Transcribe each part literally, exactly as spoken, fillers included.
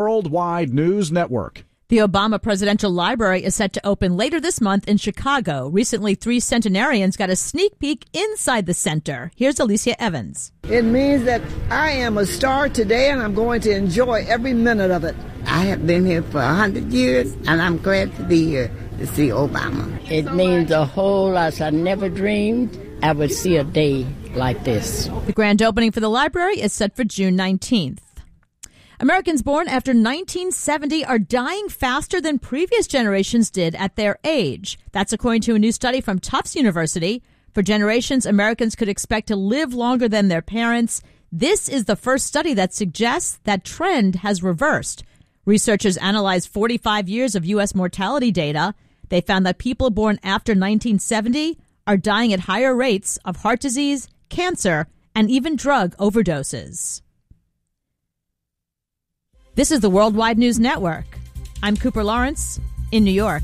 Worldwide News Network. The Obama Presidential Library is set to open later this month in Chicago. Recently, three centenarians got a sneak peek inside the center. Here's Alicia Evans. It means that I am a star today, and I'm going to enjoy every minute of it. I have been here for one hundred years, and I'm glad to be here to see Obama. It means a whole lot. I never dreamed I would see a day like this. The grand opening for the library is set for June nineteenth. Americans born after nineteen seventy are dying faster than previous generations did at their age. That's according to a new study from Tufts University. For generations, Americans could expect to live longer than their parents. This is the first study that suggests that trend has reversed. Researchers analyzed forty-five years of U S mortality data. They found that people born after nineteen seventy are dying at higher rates of heart disease, cancer, and even drug overdoses. This is the Worldwide News Network. I'm Cooper Lawrence in New York.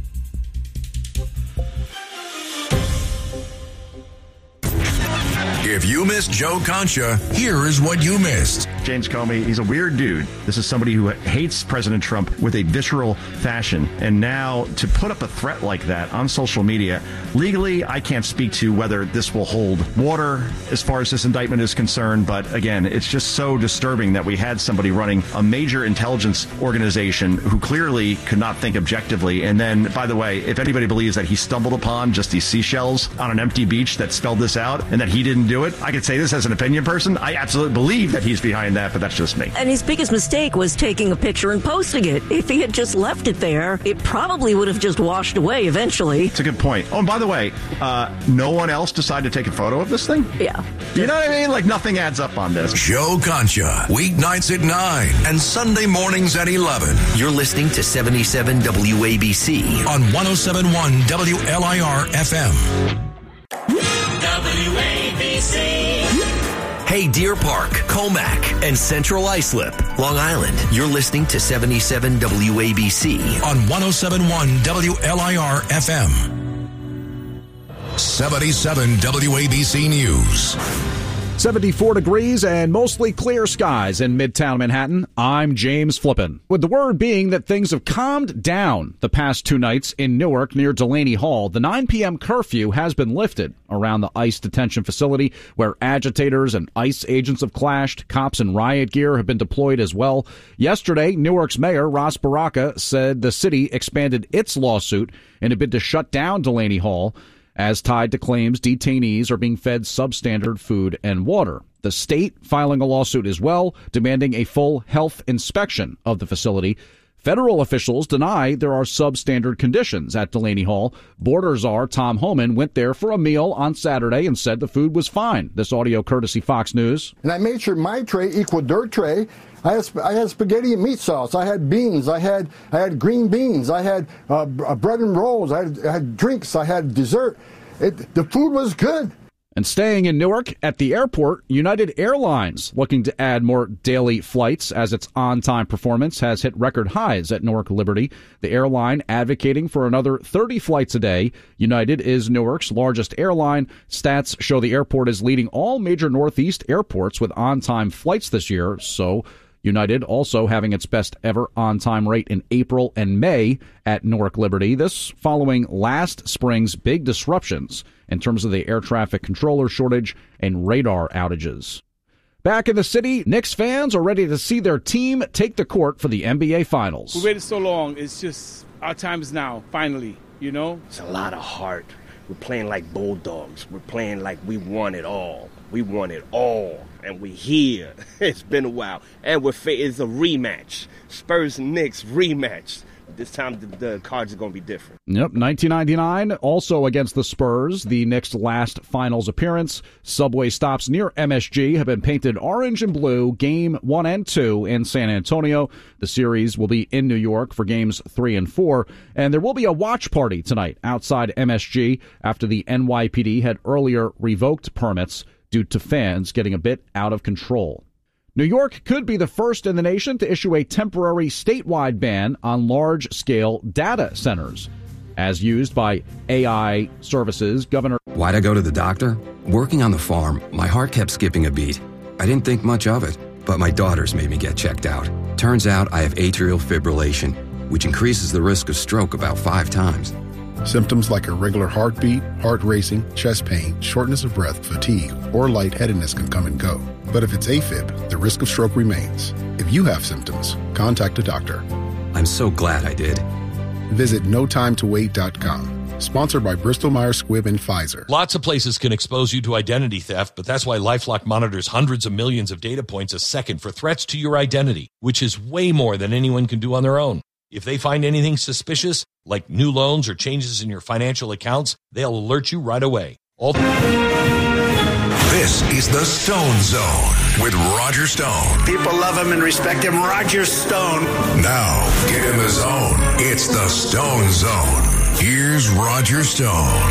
If you missed Joe Concha, here is what you missed. James Comey, he's a weird dude. This is somebody who hates President Trump with a visceral fashion. And now to put up a threat like that on social media, legally, I can't speak to whether this will hold water as far as this indictment is concerned. But again, it's just so disturbing that we had somebody running a major intelligence organization who clearly could not think objectively. And then, by the way, if anybody believes that he stumbled upon just these seashells on an empty beach that spelled this out and that he didn't do it, I could say this as an opinion person. I absolutely believe that he's behind that, but that's just me. And his biggest mistake was taking a picture and posting it. If he had just left it there, it probably would have just washed away eventually. It's a good point. Oh, and by the way, uh, no one else decided to take a photo of this thing? Yeah. You know what I mean? Like, nothing adds up on this. Joe Concha, weeknights at nine and Sunday mornings at eleven. You're listening to seventy-seven W A B C on one oh seven point one W L I R F M. W A B C. Hey, Deer Park, Comac, and Central Islip, Long Island. You're listening to seventy-seven W A B C on one oh seven point one W L I R F M. seventy-seven W A B C News. seventy-four degrees and mostly clear skies in Midtown Manhattan. I'm James Flippin. With the word being that things have calmed down the past two nights in Newark near Delaney Hall, the nine p.m. curfew has been lifted around the ICE detention facility where agitators and ICE agents have clashed. Cops in riot gear have been deployed as well. Yesterday, Newark's mayor, Ras Baraka, said the city expanded its lawsuit in a bid to shut down Delaney Hall, as tied to claims detainees are being fed substandard food and water. The state filing a lawsuit as well, demanding a full health inspection of the facility. Federal officials deny there are substandard conditions at Delaney Hall. Border czar Tom Homan went there for a meal on Saturday and said the food was fine. This audio courtesy Fox News. And I made sure my tray equaled their tray. I had, I had spaghetti and meat sauce. I had beans. I had I had green beans. I had uh, bread and rolls. I had, I had drinks. I had dessert. It, the food was good. And staying in Newark at the airport, United Airlines looking to add more daily flights as its on-time performance has hit record highs at Newark Liberty. The airline advocating for another thirty flights a day. United is Newark's largest airline. Stats show the airport is leading all major Northeast airports with on-time flights this year. So United also having its best ever on-time rate in April and May at Newark Liberty. This following last spring's big disruptions in terms of the air traffic controller shortage and radar outages. Back in the city, Knicks fans are ready to see their team take the court for the N B A Finals. We waited so long. It's just our time is now, finally, you know? It's a lot of heart. We're playing like bulldogs. We're playing like we won it all. We won it all. And we're here. It's been a while. And we're fa- it's a rematch. Spurs and Knicks rematch. This time the, the cards are going to be different. Yep, nineteen ninety-nine, also against the Spurs, the Knicks' last finals appearance. Subway stops near M S G have been painted orange and blue, game one and two in San Antonio. The series will be in New York for games three and four. And there will be a watch party tonight outside M S G after the N Y P D had earlier revoked permits due to fans getting a bit out of control. New York could be the first in the nation to issue a temporary statewide ban on large-scale data centers. As used by A I services, Governor... Why'd I go to the doctor? Working on the farm, my heart kept skipping a beat. I didn't think much of it, but my daughters made me get checked out. Turns out I have atrial fibrillation, which increases the risk of stroke about five times. Symptoms like irregular heartbeat, heart racing, chest pain, shortness of breath, fatigue, or lightheadedness can come and go. But if it's AFib, the risk of stroke remains. If you have symptoms, contact a doctor. I'm so glad I did. Visit no time to wait dot com. Sponsored by Bristol Myers Squibb and Pfizer. Lots of places can expose you to identity theft, but that's why LifeLock monitors hundreds of millions of data points a second for threats to your identity, which is way more than anyone can do on their own. If they find anything suspicious, like new loans or changes in your financial accounts, they'll alert you right away. All This is the Stone Zone with Roger Stone. People love him and respect him. Roger Stone. Now, get in the zone. It's the Stone Zone. Here's Roger Stone.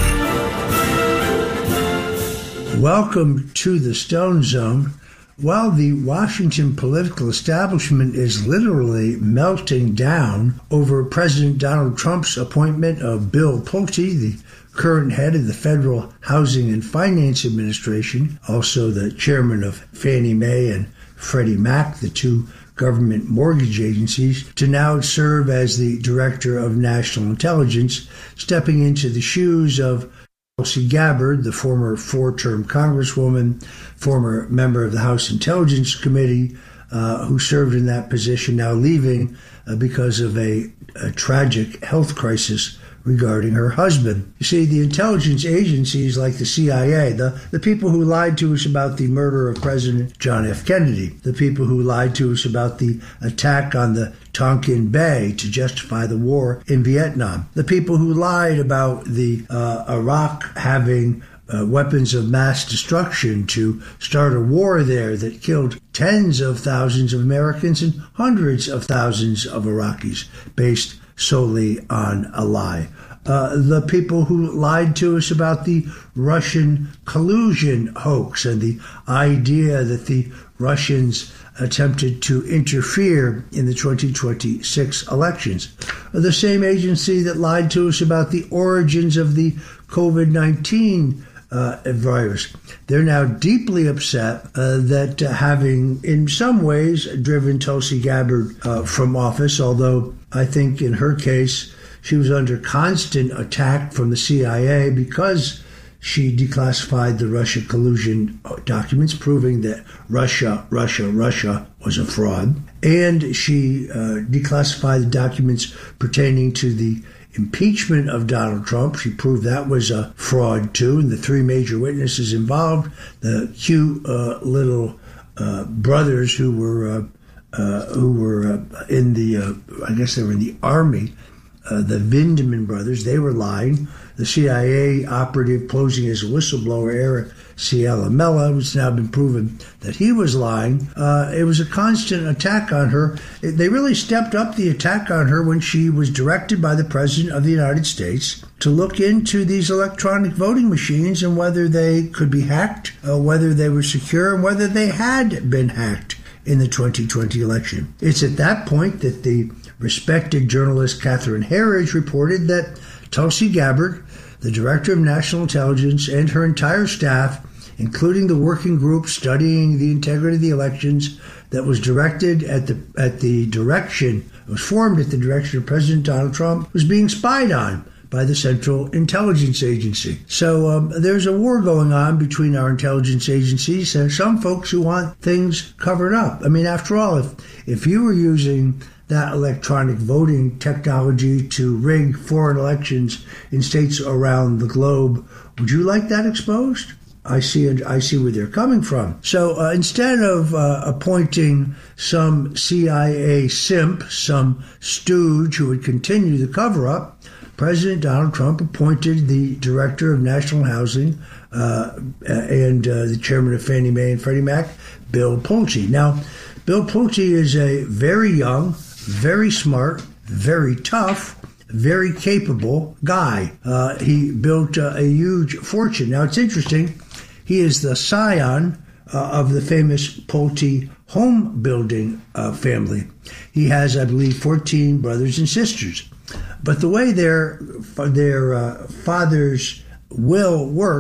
Welcome to the Stone Zone. While the Washington political establishment is literally melting down over President Donald Trump's appointment of Bill Pulte, the current head of the Federal Housing and Finance Administration, also the chairman of Fannie Mae and Freddie Mac, the two government mortgage agencies, to now serve as the Director of National Intelligence, stepping into the shoes of Tulsi Gabbard, the former four-term Congresswoman, former member of the House Intelligence Committee, uh, who served in that position, now leaving uh, because of a, a tragic health crisis regarding her husband. You see, the intelligence agencies like the C I A, the, the people who lied to us about the murder of President John F. Kennedy, the people who lied to us about the attack on the Tonkin Bay to justify the war in Vietnam, the people who lied about the uh, Iraq having uh, weapons of mass destruction to start a war there that killed tens of thousands of Americans and hundreds of thousands of Iraqis, based solely on a lie. Uh, the people who lied to us about the Russian collusion hoax and the idea that the Russians attempted to interfere in the twenty twenty-six elections. The same agency that lied to us about the origins of the COVID nineteen uh, virus. They're now deeply upset uh, that uh, having, in some ways, driven Tulsi Gabbard uh, from office, although I think in her case, she was under constant attack from the C I A because she declassified the Russia collusion documents, proving that Russia, Russia, Russia was a fraud. And she uh, declassified the documents pertaining to the impeachment of Donald Trump. She proved that was a fraud, too. And the three major witnesses involved, the cute uh, little uh, brothers who were uh, uh, who were uh, in the, uh, I guess they were in the Army, uh, the Vindman brothers, they were lying. The C I A operative posing as a whistleblower, Eric Cialamella, who's now been proven that he was lying. Uh, it was a constant attack on her. It, they really stepped up the attack on her when she was directed by the President of the United States to look into these electronic voting machines and whether they could be hacked, uh, whether they were secure, and whether they had been hacked in the twenty twenty election. It's at that point that the respected journalist Catherine Herridge reported that Tulsi Gabbard, the Director of National Intelligence, and her entire staff, including the working group studying the integrity of the elections that was directed at the at the direction, was formed at the direction of President Donald Trump, was being spied on by the Central Intelligence Agency. So um, there's a war going on between our intelligence agencies and some folks who want things covered up. I mean, after all, if if you were using that electronic voting technology to rig foreign elections in states around the globe, would you like that exposed? I see I see where they're coming from. So uh, instead of uh, appointing some C I A simp, some stooge who would continue the cover-up, President Donald Trump appointed the Director of National Housing uh, and uh, the Chairman of Fannie Mae and Freddie Mac, Bill Pulte. Now, Bill Pulte is a very young, very smart, very tough, very capable guy. Uh, he built uh, a huge fortune. Now, it's interesting. He is the scion uh, of the famous Pulte home building uh, family. He has, I believe, fourteen brothers and sisters. But the way their their uh, father's will worked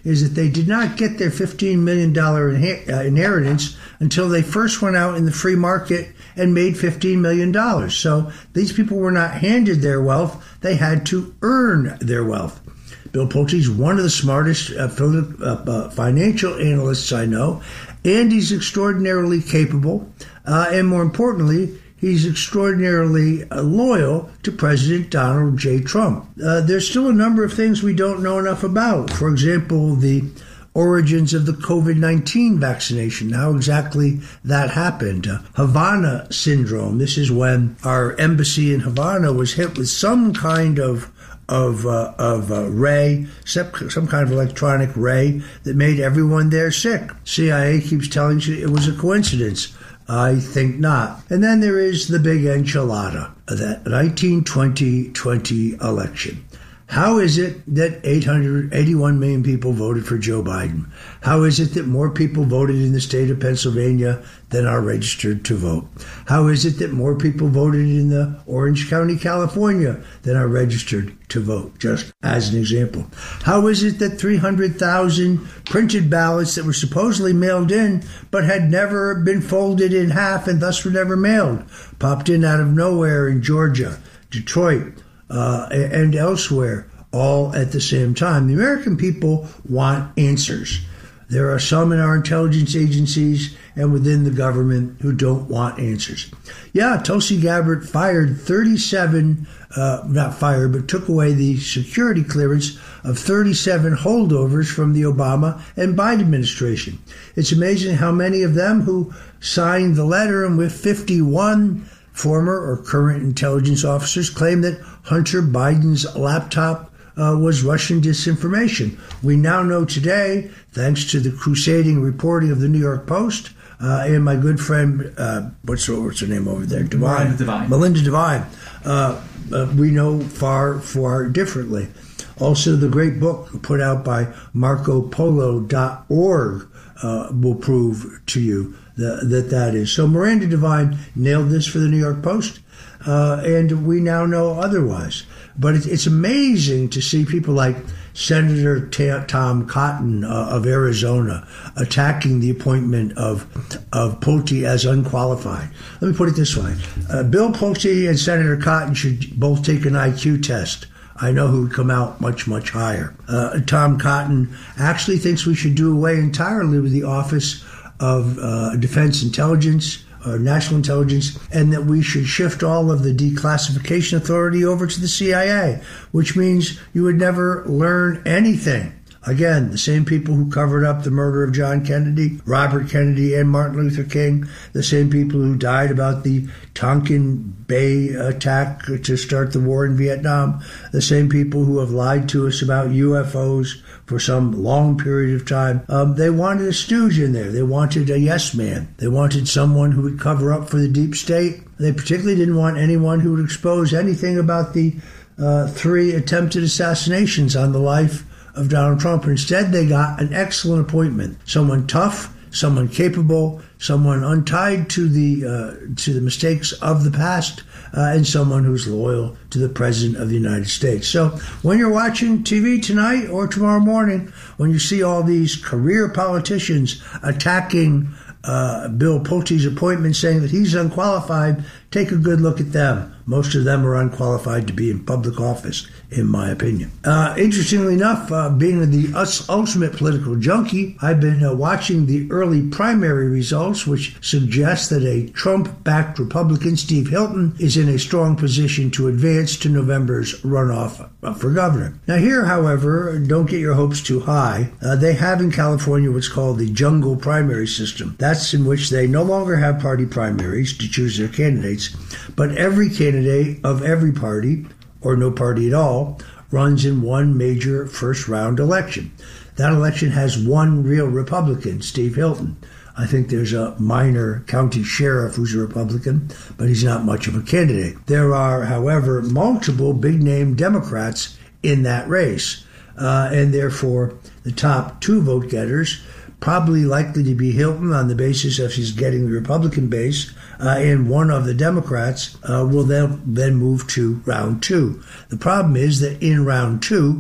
is that they did not get their fifteen million dollars inheritance until they first went out in the free market and made fifteen million dollars. So these people were not handed their wealth. They had to earn their wealth. Bill Pulte is one of the smartest uh, uh, financial analysts I know, and he's extraordinarily capable. Uh, and more importantly, he's extraordinarily uh, loyal to President Donald J. Trump. Uh, there's still a number of things we don't know enough about. For example, the origins of the COVID nineteen vaccination, how exactly that happened. Uh, Havana syndrome. This is when our embassy in Havana was hit with some kind of of uh, of uh, ray, some kind of electronic ray that made everyone there sick. C I A keeps telling you it was a coincidence. I think not. And then there is the big enchilada, that nineteen twenty twenty election. How is it that eight hundred eighty-one million people voted for Joe Biden? How is it that more people voted in the state of Pennsylvania than are registered to vote? How is it that more people voted in the Orange County, California than are registered to vote? Just as an example. How is it that three hundred thousand printed ballots that were supposedly mailed in but had never been folded in half and thus were never mailed popped in out of nowhere in Georgia, Detroit, Uh, and elsewhere, all at the same time? The American people want answers. There are some in our intelligence agencies and within the government who don't want answers. Yeah, Tulsi Gabbard fired thirty-seven, uh, not fired, but took away the security clearance of thirty-seven holdovers from the Obama and Biden administration. It's amazing how many of them who signed the letter, and with fifty-one former or current intelligence officers claim that Hunter Biden's laptop uh, was Russian disinformation. We now know today, thanks to the crusading reporting of the New York Post uh, and my good friend, uh, what's, her, what's her name over there? Devine. Melinda Devine. Melinda Devine. Uh, uh, we know far, far differently. Also, the great book put out by Marco Polo dot org uh, will prove to you that, that that is. So Miranda Devine nailed this for the New York Post, uh, and we now know otherwise. But it, it's amazing to see people like Senator T- Tom Cotton uh, of Arizona attacking the appointment of of Pulte as unqualified. Let me put it this way. Uh, Bill Pulte and Senator Cotton should both take an I Q test. I know who would come out much, much higher. Uh, Tom Cotton actually thinks we should do away entirely with the Office of uh, Defense Intelligence, or National Intelligence, and that we should shift all of the declassification authority over to the C I A, which means you would never learn anything. Again, the same people who covered up the murder of John Kennedy, Robert Kennedy, and Martin Luther King, the same people who died about the Tonkin Bay attack to start the war in Vietnam, the same people who have lied to us about U F Os for some long period of time. Um, they wanted a stooge in there. They wanted a yes man. They wanted someone who would cover up for the deep state. They particularly didn't want anyone who would expose anything about the uh, three attempted assassinations on the life of Donald Trump. Instead, they got an excellent appointment. Someone tough, someone capable, someone untied to the uh, to the mistakes of the past, uh, and someone who's loyal to the President of the United States. So when you're watching T V tonight or tomorrow morning, when you see all these career politicians attacking uh, Bill Pulte's appointment, saying that he's unqualified, take a good look at them. Most of them are unqualified to be in public office, in my opinion. Uh, interestingly enough, uh, being the us ultimate political junkie, I've been uh, watching the early primary results, which suggest that a Trump-backed Republican, Steve Hilton, is in a strong position to advance to November's runoff uh, for governor. Now here, however, don't get your hopes too high. Uh, they have in California what's called the jungle primary system. That's in which they no longer have party primaries to choose their candidates, but every candidate of every party, or no party at all, runs in one major first-round election. That election has one real Republican, Steve Hilton. I think there's a minor county sheriff who's a Republican, but he's not much of a candidate. There are, however, multiple big-name Democrats in that race, uh, and therefore the top two vote-getters probably likely to be Hilton on the basis of he's getting the Republican base, uh, and one of the Democrats uh, will then, then move to round two. The problem is that in round two,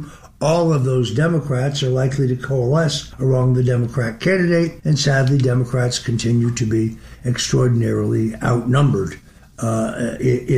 all of those Democrats are likely to coalesce around the Democrat candidate, and sadly, Democrats continue to be extraordinarily outnumbered uh,